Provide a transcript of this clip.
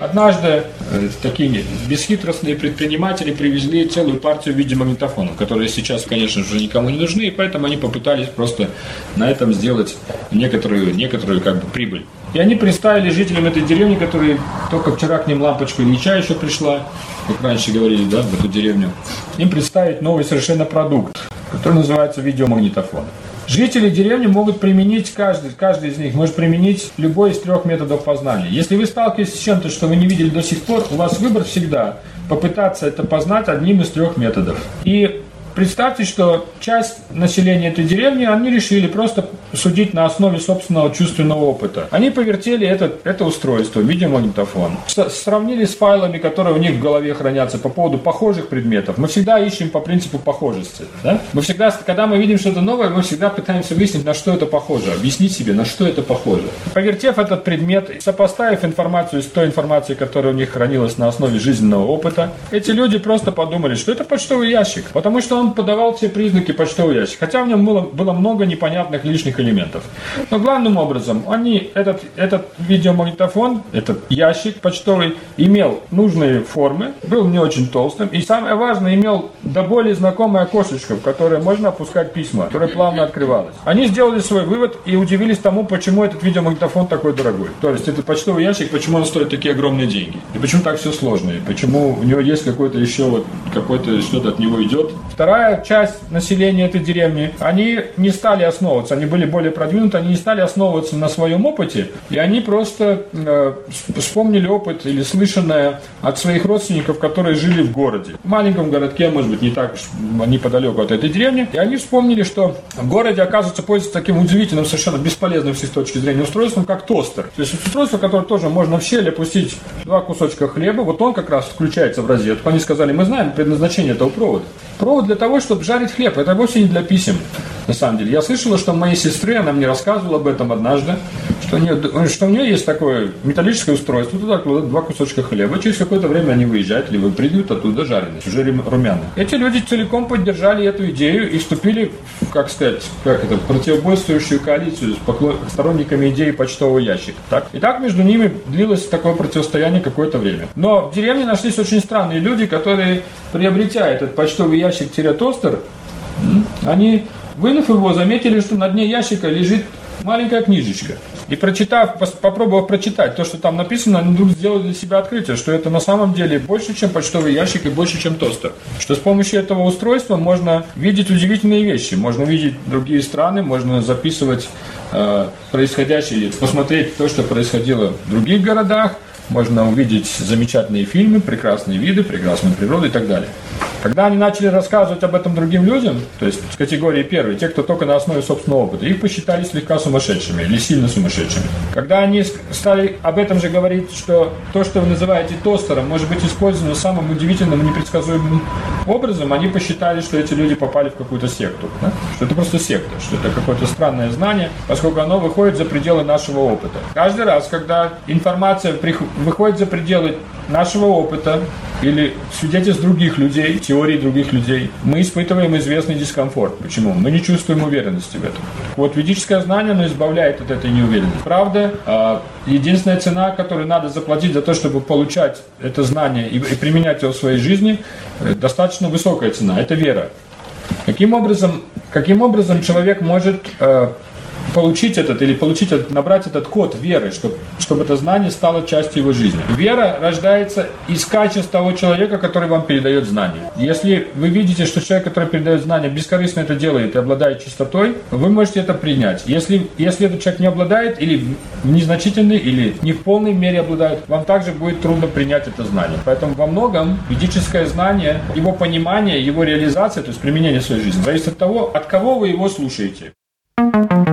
Однажды такие бесхитростные предприниматели привезли целую партию видеомагнитофонов, которые сейчас, конечно же, никому не нужны, и поэтому они попытались просто на этом сделать некоторую как бы прибыль. И они представили жителям этой деревни, которые только вчера к ним лампочка Ильича еще пришла, как раньше говорили, да, в эту деревню, им представить новый совершенно продукт, который называется видеомагнитофон. Жители деревни могут применить, каждый из них может применить любой из 3 методов познания. Если вы сталкиваетесь с чем-то, что вы не видели до сих пор, у вас выбор всегда попытаться это познать одним из 3 методов. И представьте, что часть населения этой деревни, они решили просто судить на основе собственного чувственного опыта. Они повертели это устройство, видеомагнитофон, сравнили с файлами, которые у них в голове хранятся по поводу похожих предметов. Мы всегда ищем по принципу похожести. Да? Мы всегда, когда мы видим что-то новое, мы всегда пытаемся выяснить, на что это похоже, объяснить себе, на что это похоже. Повертев этот предмет, сопоставив информацию с той информацией, которая у них хранилась на основе жизненного опыта, эти люди просто подумали, что это почтовый ящик, потому что он подавал все признаки почтового ящика, хотя в нем было много непонятных лишних элементов. Но главным образом, этот видеомагнитофон, этот ящик почтовый, имел нужные формы, был не очень толстым, и самое важное, имел до боли знакомое окошечко, в которое можно опускать письма, которое плавно открывалось. Они сделали свой вывод и удивились тому, почему этот видеомагнитофон такой дорогой. То есть этот почтовый ящик, почему он стоит такие огромные деньги, и почему так все сложно, и почему у него есть какой-то что-то от него идет. Вторая часть населения этой деревни, они не стали основываться, они были более продвинуты, они не стали основываться на своем опыте, и они просто вспомнили опыт или слышанное от своих родственников, которые жили в городе. В маленьком городке, может быть, не так уж неподалеку от этой деревни, и они вспомнили, что в городе, оказывается, пользуется таким удивительным, совершенно бесполезным с их точки зрения устройством, как тостер. То есть устройство, которое тоже можно в щель опустить 2 кусочка хлеба, вот он как раз включается в розетку. Они сказали, мы знаем предназначение этого провода. Провод для того, чтобы жарить хлеб. Это вовсе не для писем, на самом деле. Я слышала, что у моей сестры, она мне рассказывала об этом однажды, что у нее есть такое металлическое устройство, туда кладут 2 кусочка хлеба, через какое-то время они выезжают, или выпрыгивают оттуда жареные, уже румяные. Эти люди целиком поддержали эту идею и вступили в, противоборствующую коалицию с сторонниками идеи почтового ящика. И так между ними длилось такое противостояние какое-то время. Но в деревне нашлись очень странные люди, которые, приобретя этот почтовый ящик-тостер, они, вынув его, заметили, что на дне ящика лежит маленькая книжечка. И попробовав прочитать то, что там написано, они вдруг сделали для себя открытие, что это на самом деле больше, чем почтовый ящик и больше, чем тостер. Что с помощью этого устройства можно видеть удивительные вещи. Можно видеть другие страны, можно записывать происходящее, посмотреть то, что происходило в других городах, можно увидеть замечательные фильмы, прекрасные виды, прекрасную природу и так далее. Когда они начали рассказывать об этом другим людям, то есть с категории первой, те, кто только на основе собственного опыта, их посчитали слегка сумасшедшими или сильно сумасшедшими. Когда они стали об этом же говорить, что то, что вы называете тостером, может быть использовано самым удивительным и непредсказуемым образом, они посчитали, что эти люди попали в какую-то секту. Да? Что это просто секта, что это какое-то странное знание, поскольку оно выходит за пределы нашего опыта. Каждый раз, когда информация выходит за пределы нашего опыта или свидетельств других людей, теорий других людей, мы испытываем известный дискомфорт. Почему? Мы не чувствуем уверенности в этом. Вот ведическое знание, оно избавляет от этой неуверенности. Правда, единственная цена, которую надо заплатить за то, чтобы получать это знание и применять его в своей жизни, достаточно высокая цена. Это вера. Каким образом человек может набрать этот код веры, чтобы это знание стало частью его жизни. Вера рождается из качеств того человека, который вам передает знания. Если вы видите, что человек, который передает знания, бескорыстно это делает и обладает чистотой, вы можете это принять. Если этот человек не обладает, или в незначительной, или не в полной мере обладает, вам также будет трудно принять это знание. Поэтому во многом ведическое знание, его понимание, его реализация, то есть применение в своей жизни, зависит от того, от кого вы его слушаете.